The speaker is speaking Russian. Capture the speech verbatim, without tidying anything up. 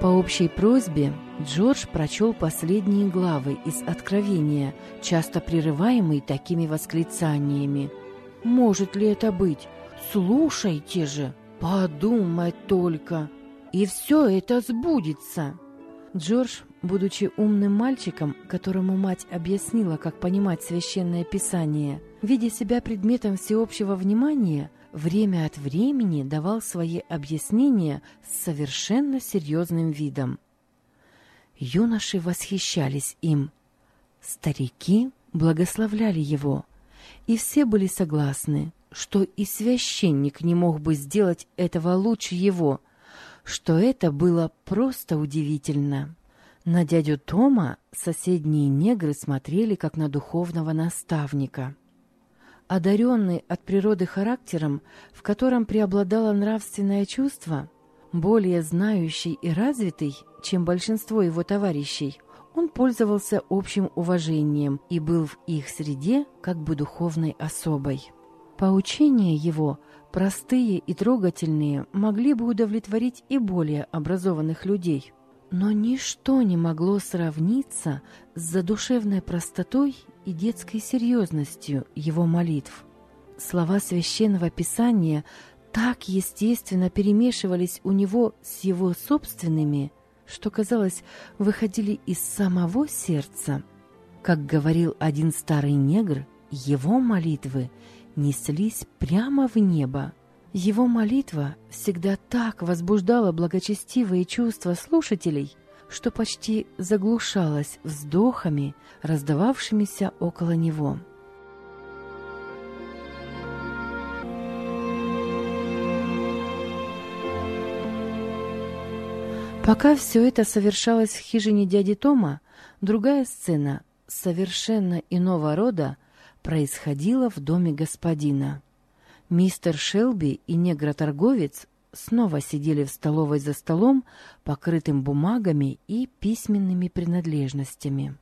По общей просьбе Джордж прочел последние главы из Откровения, часто прерываемые такими восклицаниями. «Может ли это быть? Слушайте же! Подумай только! И все это сбудется!» Джордж, будучи умным мальчиком, которому мать объяснила, как понимать Священное Писание, видя себя предметом всеобщего внимания, время от времени давал свои объяснения с совершенно серьезным видом. Юноши восхищались им, старики благословляли его, и все были согласны, что и священник не мог бы сделать этого лучше его, что это было просто удивительно. На дядю Тома соседние негры смотрели как на духовного наставника. Одаренный от природы характером, в котором преобладало нравственное чувство, более знающий и развитый, чем большинство его товарищей, он пользовался общим уважением и был в их среде как бы духовной особой. Поучения его, простые и трогательные, могли бы удовлетворить и более образованных людей. Но ничто не могло сравниться с задушевной простотой и детской серьезностью его молитв. Слова Священного Писания так естественно перемешивались у него с его собственными, что, казалось, выходили из самого сердца. Как говорил один старый негр, его молитвы неслись прямо в небо. Его молитва всегда так возбуждала благочестивые чувства слушателей, что почти заглушалась вздохами, раздававшимися около него. Пока все это совершалось в хижине дяди Тома, другая сцена, совершенно иного рода, происходила в доме господина. Мистер Шелби и негроторговец снова сидели в столовой за столом, покрытым бумагами и письменными принадлежностями.